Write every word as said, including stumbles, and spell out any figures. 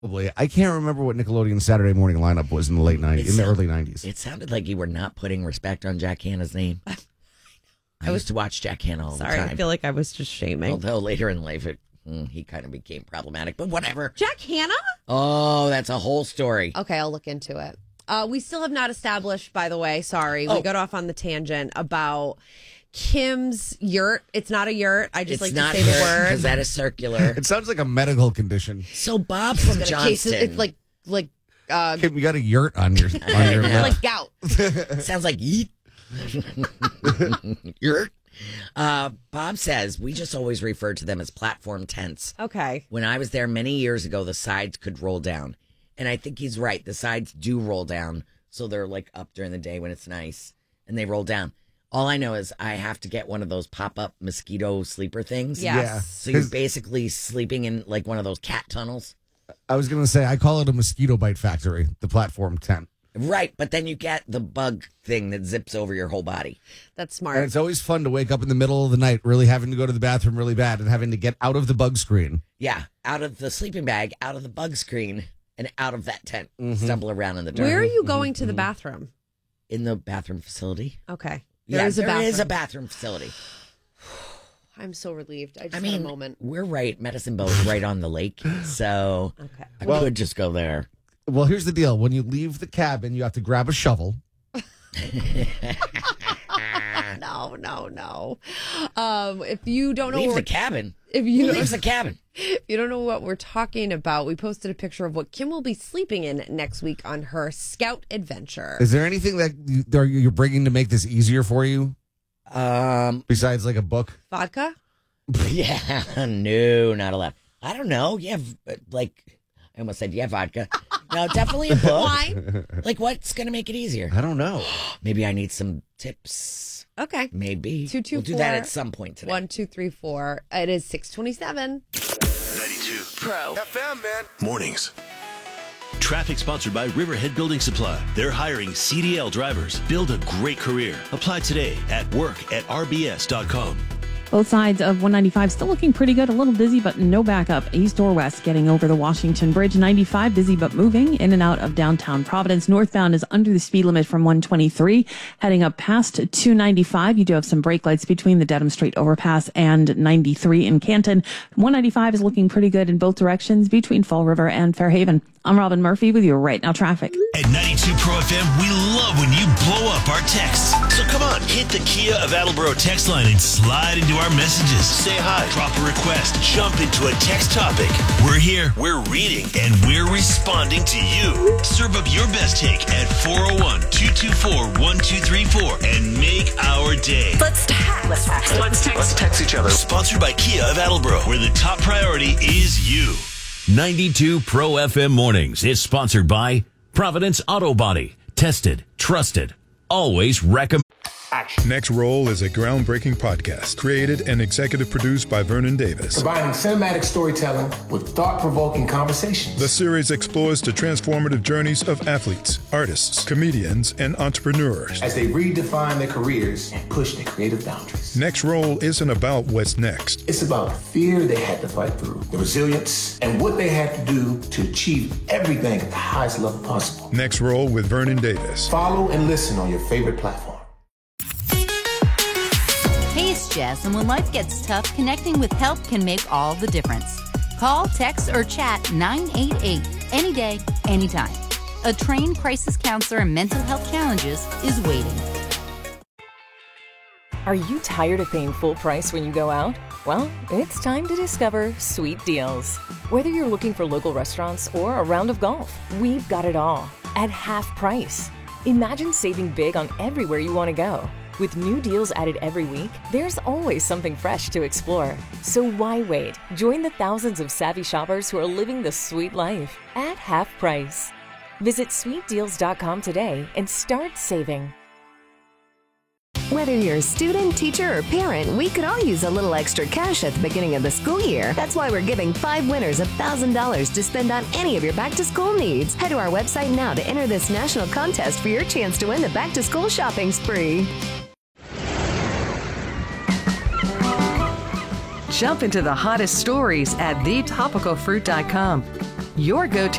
Probably. I can't remember what Nickelodeon's Saturday morning lineup was in the late nineties, in the early nineties. It sounded like you were not putting respect on Jack Hanna's name. I used to watch Jack Hanna all Sorry, the time. I feel like I was just shaming. Although later in life, it, mm, he kind of became problematic, but whatever. Jack Hanna? Oh, that's a whole story. Okay, I'll look into it. Uh, we still have not established, by the way, sorry, Oh. we got off on the tangent about Kim's yurt. It's not a yurt. I just It's like not to say the because word. that is circular. It sounds like a medical condition. So Bob from Got a Johnston. case of- It's like, like, uh, Kim, you got a yurt on your on your lip. like gout. Sounds like yeet. Yurt. Uh, Bob says we just always refer to them as platform tents. Okay. When I was there many years ago, the sides could roll down. And I think he's right. The sides do roll down. So they're like up during the day when it's nice and they roll down. All I know is I have to get one of those pop-up mosquito sleeper things. Yes. Yeah. So you're basically sleeping in like one of those cat tunnels. I was going to say, I call it a mosquito bite factory, the platform tent. Right. But then you get the bug thing that zips over your whole body. That's And smart. it's always fun to wake up in the middle of the night, really having to go to the bathroom really bad and having to get out of the bug screen. Yeah. Out of the sleeping bag, out of the bug screen, and out of that tent. Stumble around in the dark. Where are you going to the bathroom? In the bathroom facility. Okay. There Yeah, is a there bathroom. is a bathroom facility. I'm so relieved. I just I had mean, a moment. we're right. Medicine Bow is right on the lake, so Okay. I Well- could just go there. Well, here's the deal. When you leave the cabin, you have to grab a shovel. No, no, no. Um, if you don't know, Leave what the we're- cabin. if Who you leaves the cabin? if you don't know what we're talking about, we posted a picture of what Kim will be sleeping in next week on her Scout adventure. Is there anything that you, that you're bringing to make this easier for you Um, besides like a book? Vodka? yeah, no, not allowed. I don't know. Yeah, v- like I almost said, yeah, vodka. No, definitely a book. Wine? Like, what's gonna make it easier? I don't know. Maybe I need some tips. Okay. Maybe Two, two, we'll do that four. at some point today. One, two, three, four. It is six twenty-seven. ninety-two Pro. F M, man. Mornings. Traffic sponsored by Riverhead Building Supply. They're hiring C D L drivers. Build a great career. Apply today at work at r b s dot com. Both sides of one ninety-five still looking pretty good. A little busy, but no backup. East or west getting over the Washington Bridge. ninety-five busy, but moving in and out of downtown Providence. Northbound is under the speed limit from one twenty-three. Heading up past two ninety-five. You do have some brake lights between the Dedham Street overpass and ninety-three in Canton. one ninety-five is looking pretty good in both directions between Fall River and Fairhaven. I'm Robin Murphy with your Right Now Traffic. At ninety-two Pro F M, we love when you blow up our texts. So come on, hit the Kia of Attleboro text line and slide into our messages. Say hi, drop a request, jump into a text topic. We're here, we're reading, and we're responding to you. Serve up your best take at four oh one, two two four, one two three four and make our day. Let's text. Let's text. Let's text. Let's text each other. Sponsored by Kia of Attleboro, where the top priority is you. ninety-two Pro F M Mornings is sponsored by Providence Auto Body. Tested, trusted, always recommended. Next Roll is a groundbreaking podcast created and executive produced by Vernon Davis. Combining cinematic storytelling with thought-provoking conversations. The series explores the transformative journeys of athletes, artists, comedians, and entrepreneurs. As they redefine their careers and push their creative boundaries. Next Roll isn't about what's next. It's about the fear they had to fight through, the resilience, and what they had to do to achieve everything at the highest level possible. Next Roll with Vernon Davis. Follow and listen on your favorite platform. Hey, it's Jess, and when life gets tough, connecting with help can make all the difference. Call, text, or chat nine eight eight any day, anytime. A trained crisis counselor and mental health challenges is waiting. Are you tired of paying full price when you go out? Well, it's time to discover Sweet Deals. Whether you're looking for local restaurants or a round of golf, we've got it all at half price. Imagine saving big on everywhere you want to go. With new deals added every week, there's always something fresh to explore. So why wait? Join the thousands of savvy shoppers who are living the sweet life at half price. Visit sweet deals dot com today and start saving. Whether you're a student, teacher, or parent, we could all use a little extra cash at the beginning of the school year. That's why we're giving five winners one thousand dollars to spend on any of your back-to-school needs. Head to our website now to enter this national contest for your chance to win the back-to-school shopping spree. Jump into the hottest stories at the topical fruit dot com. your go-to